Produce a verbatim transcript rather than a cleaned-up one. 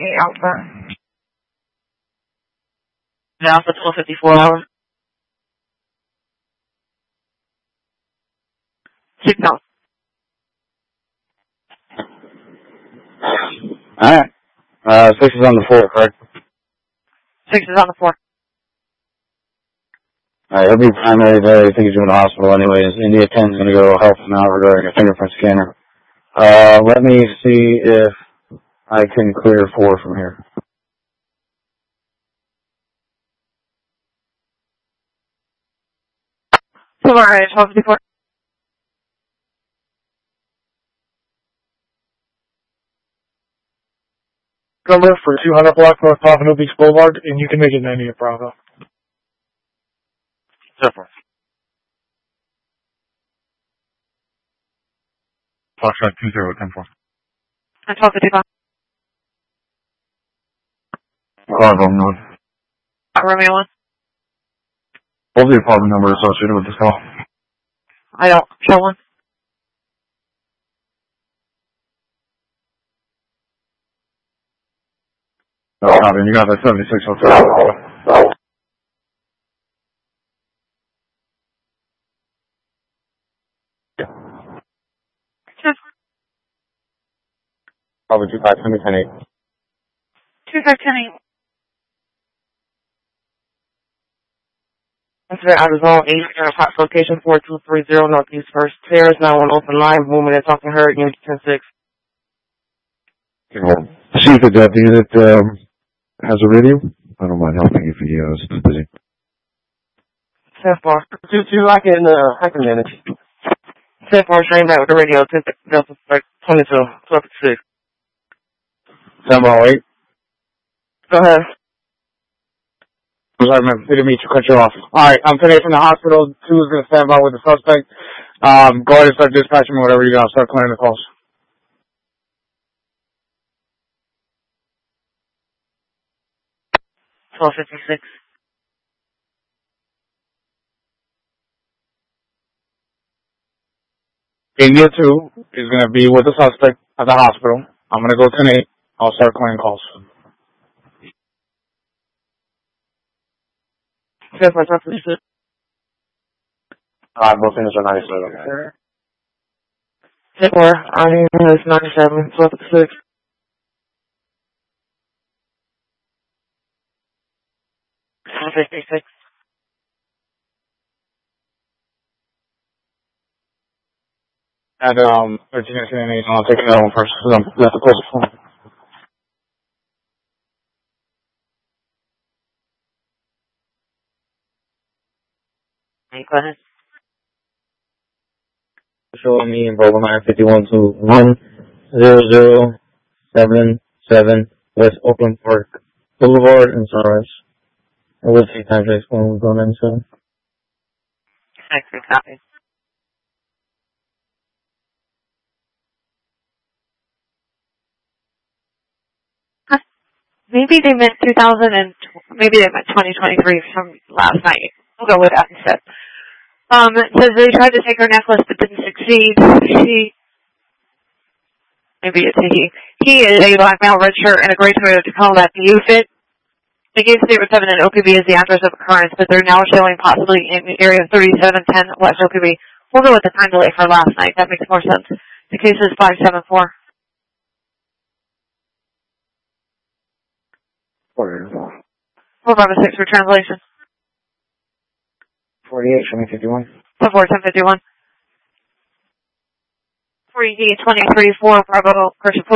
eight Alpha. Alpha twelve fifty-four hours. Six Alpha. Alright. Uh, six is on the floor, correct? Six is on the floor. Alright, he'll be primary there. I think he's in the hospital anyways. India ten is going to go help him out regarding a fingerprint scanner. Uh, let me see if I can clear four from here. Silver Ridge, twelve fifty-four. Number for two hundred block North Pompano Beach Boulevard, and you can make it ninety at Bravo. Zero. Foxtrot two zero ten four. And twelve fifty-five. Bravo North. Romeo one. What was the apartment number associated with this call? I don't show one. No, Robin, you got that seventy-six hotel. Probably two five ten ten eight. Two five ten eight. Incident out of zone eight, Park location four two three zero Northeast First Terrace, now on open line, movement and talking her, unit ten six. See if the death unit um, has a radio. I don't mind helping if he uh, is busy. ten four. two two, I can, uh, I can manage. ten four, straight back with the radio, ten Delta twenty-two, twelve six. ten oh eight. Go ahead. I'm sorry, man. Didn't mean to cut you off. Alright, I'm today from the hospital. Two is going to stand by with the suspect. Um, go ahead and start dispatching me, whatever you got. I'll start clearing the calls. twelve fifty-six. India two is going to be with the suspect at the hospital. I'm going to go ten eight. I'll start clearing calls. ten four, twelve fifty-six. Alright, both things are ninety-seven. ten four, I mean, it's ninety-seven, twelve fifty-six. twelve fifty-six. At um, thirteen ten eight, I'll take another one first, because I'm going to have to close the phone. Go ahead. Show me in Bravo nine fifty-one to one zero zero seven seven West Oakland Park Boulevard in Sunrise. I will take time to explain what's going on, so. Excellent copy. Huh. Maybe they meant two thousand and maybe they meant twenty twenty-three from last night. We'll go with that instead. Um, it says they tried to take her necklace but didn't succeed. She, maybe it's a he. He is a black male, red shirt, and a gray Toyota Tacoma that you fit. They gave Statement seven and O P B as the address of occurrence, but they're now showing possibly in the area thirty-seven ten West O P B. We'll go with the time delay for last night. That makes more sense. The case is five seven four. forty-eight, four five six for translation. forty-eight, show me fifty-one. four ten fifty-one. forty twenty-three four Bravo, person